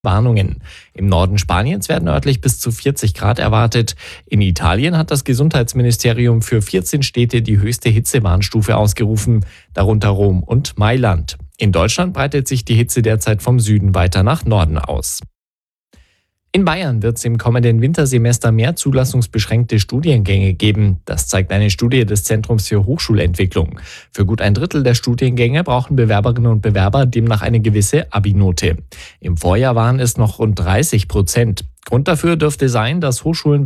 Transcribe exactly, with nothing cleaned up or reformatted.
Warnungen. Im Norden Spaniens werden örtlich bis zu vierzig Grad erwartet. In Italien hat das Gesundheitsministerium für vierzehn Städte die höchste Hitzewarnstufe ausgerufen, darunter Rom und Mailand. In Deutschland breitet sich die Hitze derzeit vom Süden weiter nach Norden aus. In Bayern wird es im kommenden Wintersemester mehr zulassungsbeschränkte Studiengänge geben. Das zeigt eine Studie des Zentrums für Hochschulentwicklung. Für gut ein Drittel der Studiengänge brauchen Bewerberinnen und Bewerber demnach eine gewisse Abi-Note. Im Vorjahr waren es noch rund dreißig Prozent. Grund dafür dürfte sein, dass Hochschulen